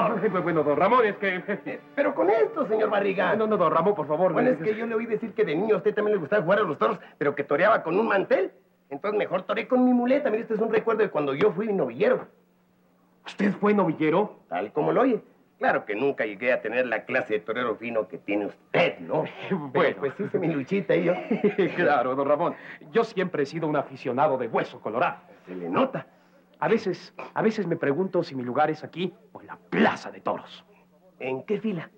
señor. Bueno, don Ramón, es que... Pero con esto, señor Barriga. No, don Ramón, por favor. Bueno, es que yo le oí decir que de niño a usted también le gustaba jugar a los toros, pero que toreaba con un mantel. Entonces mejor toreé con mi muleta. Mire, este es un recuerdo de cuando yo fui novillero. ¿Usted fue novillero? Tal como lo oye. Claro que nunca llegué a tener la clase de torero fino que tiene usted, ¿no? Bueno. Pero pues hice mi luchita y yo. Claro, don Ramón. Yo siempre he sido un aficionado de hueso colorado. Se le nota. A veces me pregunto si mi lugar es aquí o en la plaza de toros. ¿En qué fila?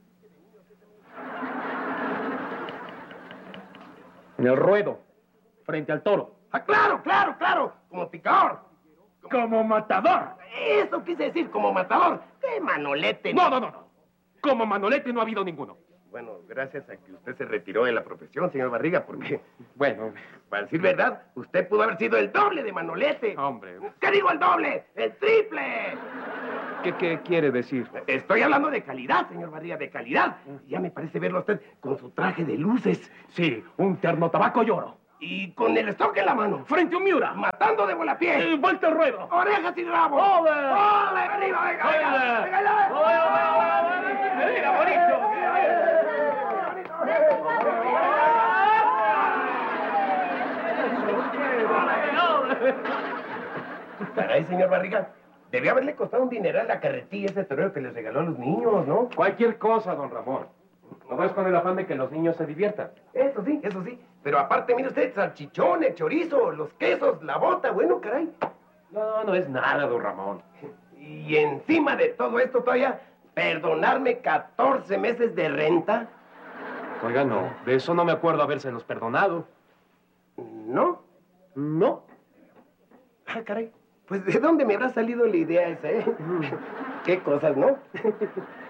En el ruedo, frente al toro. ¡Ah, claro, claro, claro! Como picador. Como matador. Eso quise decir, como matador. ¡Qué manolete! No. Como manolete no ha habido ninguno. Bueno, gracias a que usted se retiró de la profesión, señor Barriga, porque... Bueno, para decir verdad, usted pudo haber sido el doble de manolete. hombre. ¿Qué digo el doble? ¡El triple! ¿Qué quiere decir? Estoy hablando de calidad, señor Barriga, de calidad. Ya me parece verlo a usted con su traje de luces. Sí, un terno tabaco y oro. Y con el estoque en la mano. Frente a un Miura. Matando de volapié. Vuelta al ruedo. Orejas y rabo. ¡Ole! ¡Ole! ¡Arriba, venga, venga! ¡Venga, ¡Mira, bonito! Caray, señor Barriga, debió haberle costado un dineral la carretilla ese torero que les regaló a los niños, ¿no? Cualquier cosa, don Ramón. No es con el afán de que los niños se diviertan. Eso sí. Pero aparte, mire usted, salchichones, chorizo, los quesos, la bota, bueno, caray. No es nada, don Ramón. Y encima de todo esto todavía, perdonarme 14 meses de renta. Oiga, no, de eso no me acuerdo habérselos perdonado. ¿No? No. Ah, caray. Pues, ¿de dónde me habrá salido la idea esa, eh? Qué cosas, ¿no?